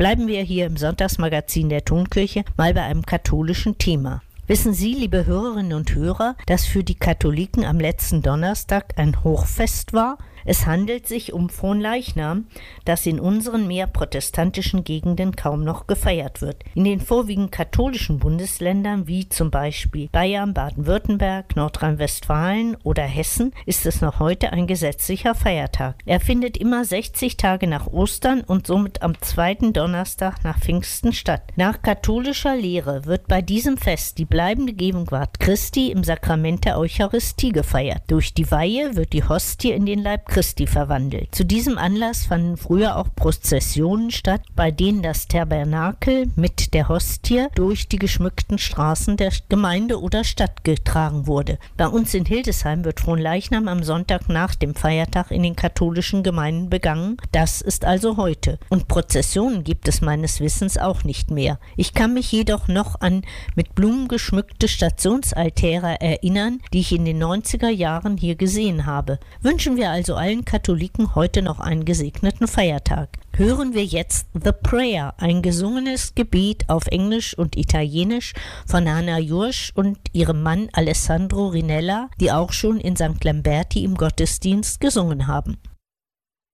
Bleiben wir hier im Sonntagsmagazin der Tonkirche mal bei einem katholischen Thema. Wissen Sie, liebe Hörerinnen und Hörer, dass für die Katholiken am letzten Donnerstag ein Hochfest war? Es handelt sich um Fronleichnam, das in unseren mehr protestantischen Gegenden kaum noch gefeiert wird. In den vorwiegend katholischen Bundesländern wie zum Beispiel Bayern, Baden-Württemberg, Nordrhein-Westfalen oder Hessen ist es noch heute ein gesetzlicher Feiertag. Er findet immer 60 Tage nach Ostern und somit am zweiten Donnerstag nach Pfingsten statt. Nach katholischer Lehre wird bei diesem Fest die bleibende Gegenwart Christi im Sakrament der Eucharistie gefeiert. Durch die Weihe wird die Hostie in den Leib Christi verwandelt. Zu diesem Anlass fanden früher auch Prozessionen statt, bei denen das Tabernakel mit der Hostie durch die geschmückten Straßen der Gemeinde oder Stadt getragen wurde. Bei uns in Hildesheim wird Fronleichnam am Sonntag nach dem Feiertag in den katholischen Gemeinden begangen. Das ist also heute. Und Prozessionen gibt es meines Wissens auch nicht mehr. Ich kann mich jedoch noch an mit Blumen geschmückte Stationsaltäre erinnern, die ich in den 90er Jahren hier gesehen habe. Wünschen wir also allen Katholiken heute noch einen gesegneten Feiertag. Hören wir jetzt The Prayer, ein gesungenes Gebet auf Englisch und Italienisch von Hannah Jursch und ihrem Mann Alessandro Rinella, die auch schon in St. Lamberti im Gottesdienst gesungen haben.